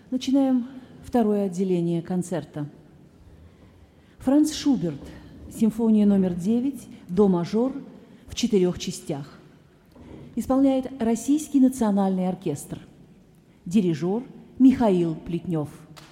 Начинаем второе отделение концерта. Франц Шуберт. Симфония номер 9, до-мажор в 4 частях. Исполняет Российский национальный оркестр. Дирижер Михаил Плетнев.